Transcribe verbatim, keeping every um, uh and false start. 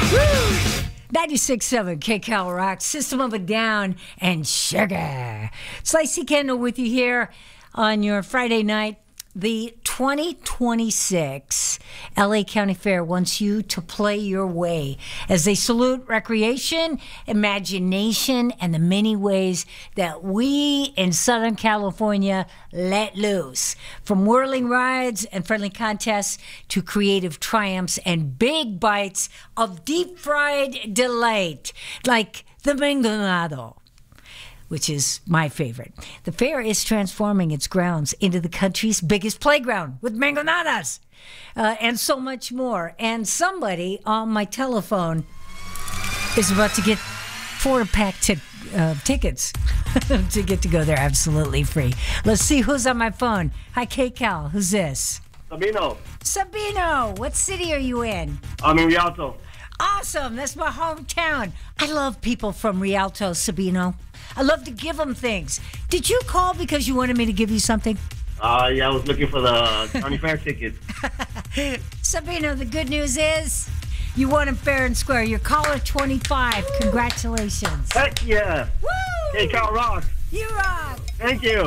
ninety-six point seven K C A L Rock, System of a Down, and Sugar. Slicey Kendall with you here on your Friday night. The twenty twenty-six L A County Fair wants you to play your way as they salute recreation, imagination, and the many ways that we in Southern California let loose. From whirling rides and friendly contests to creative triumphs and big bites of deep-fried delight, like the Mangonado, which is my favorite. The fair is transforming its grounds into the country's biggest playground with mangonadas uh, and so much more. And somebody on my telephone is about to get four-pack t- uh, tickets to get to go there absolutely free. Let's see who's on my phone. Hi, K C A L. Who's this? Sabino. Sabino. What city are you in? I'm in Rialto. Awesome. That's my hometown. I love people from Rialto, Sabino. I love to give them things. Did you call because you wanted me to give you something? Uh, yeah, I was looking for the county fair ticket. Sabino, the good news is you won them fair and square. You're caller twenty-five. Congratulations. Heck yeah. Woo! Hey, Cal Rock. You rock. Thank you.